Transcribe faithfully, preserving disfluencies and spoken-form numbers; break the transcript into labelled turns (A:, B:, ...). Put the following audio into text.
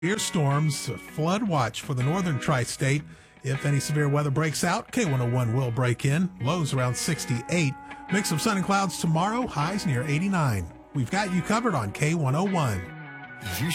A: Severe storms, a flood watch for the northern tri-state. If any severe weather breaks out, K one oh one will break in. Lows around sixty-eight. Mix of sun and clouds tomorrow, highs near eighty-nine. We've got you covered on K one oh one.